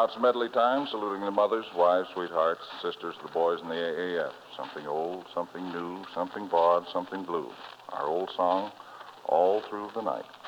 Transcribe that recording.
It's medley time, saluting the mothers, wives, sweethearts, sisters, the boys in the AAF. Something old, something new, something broad, something blue. Our old song, All Through the Night.